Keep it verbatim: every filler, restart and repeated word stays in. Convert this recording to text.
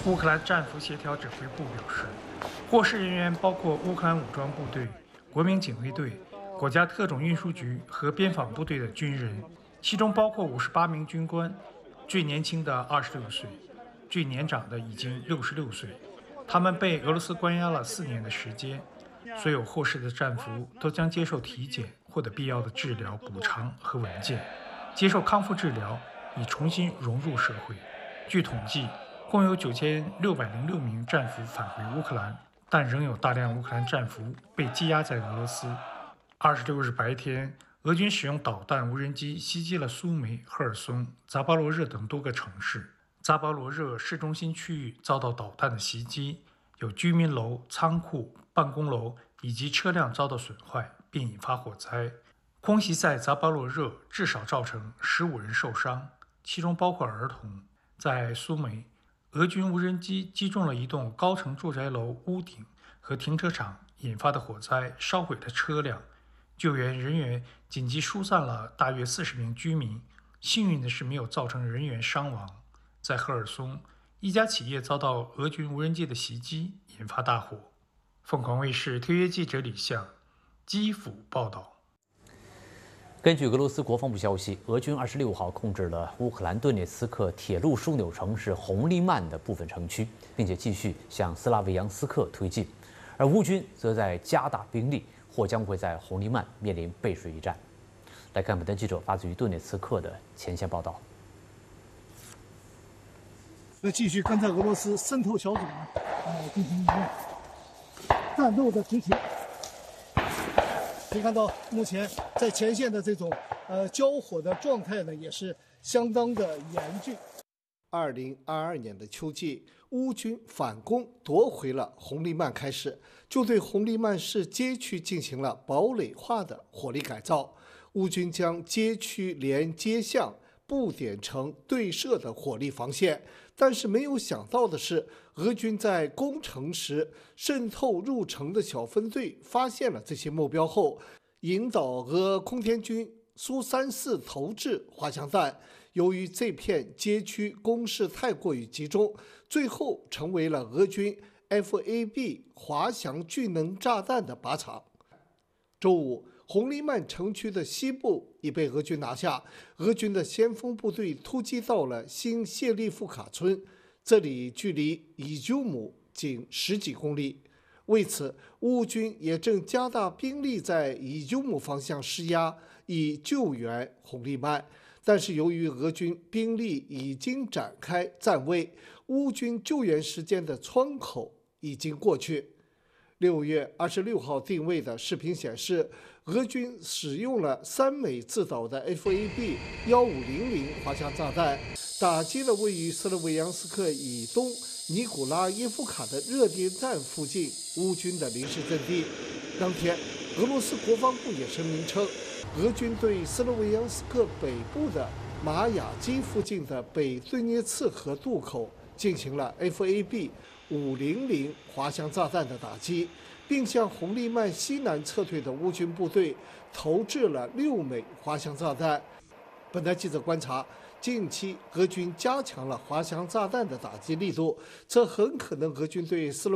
乌克兰战俘协调指挥部表示，获释人员包括乌克兰武装部队、国民警卫队、国家特种运输局和边防部队的军人，其中包括五十八名军官，最年轻的二十六岁，最年长的已经六十六岁。他们被俄罗斯关押了四年的时间。所有获释的战俘都将接受体检，获得必要的治疗、补偿和文件，接受康复治疗，以重新融入社会。据统计，共有九千六百零六名战俘返回乌克兰，但仍有大量乌克兰战俘被羁押在俄罗斯。二十六日白天，俄军使用导弹、无人机袭击了苏梅、赫尔松、扎巴罗热等多个城市。扎巴罗热市中心区域遭到导弹的袭击，有居民楼、仓库、办公楼以及车辆遭到损坏，并引发火灾。空袭在扎巴罗热至少造成十五人受伤，其中包括儿童。在苏梅，俄军无人机击中了一栋高层住宅楼屋顶和停车场，引发的火灾烧毁了车辆。救援人员紧急疏散了大约四十名居民，幸运的是没有造成人员伤亡。在赫尔松，一家企业遭到俄军无人机的袭击，引发大火。凤凰卫视特约记者李向，基辅报道。 根据俄罗斯国防部消息，俄军二十六号控制了乌克兰顿涅茨克铁路枢纽城市红利曼的部分城区，并且继续向斯拉维扬斯克推进。而乌军则在加大兵力，或将会在红利曼面临背水一战。来看本台记者发自于顿涅茨克的前线报道。 那继续跟着俄罗斯渗透小组呢，呃，进行一个战斗的执行。可以看到，目前在前线的这种呃交火的状态呢，也是相当的严峻。二零二二年的秋季，乌军反攻夺回了红利曼开始，就对红利曼市街区进行了堡垒化的火力改造。乌军将街区连街巷布点成对射的火力防线，但是没有想到的是，俄军在攻城时渗透入城的小分队发现了这些目标后，引导俄空天军苏三四投掷滑翔弹。由于这片街区攻势太过于集中，最后成为了俄军 F A B 滑翔巨能炸弹的靶场。周五，红利曼城区的西部已被俄军拿下，俄军的先锋部队突击到了新谢利夫卡村，这里距离伊久姆仅十几公里。为此，乌军也正加大兵力在伊久姆方向施压，以救援红利曼。但是由于俄军兵力已经展开站位，乌军救援时间的窗口已经过去。六月二十六号定位的视频显示，俄军使用了三美制导的 F A B 一五零零滑翔炸弹，打击了位于斯洛维扬斯克以东尼古拉耶夫卡的热电站附近乌军的临时阵地。当天，俄罗斯国防部也声明称，俄军对斯洛维扬斯克北部的马雅基附近的北顿涅茨河渡口进行了 F A B 五零零滑翔炸弹的打击，并向红利曼西南撤退的乌军部队投掷了六枚滑翔炸弹。本台记者观察，近期俄军加强了滑翔炸弹的打击力度，这很可能俄军对斯洛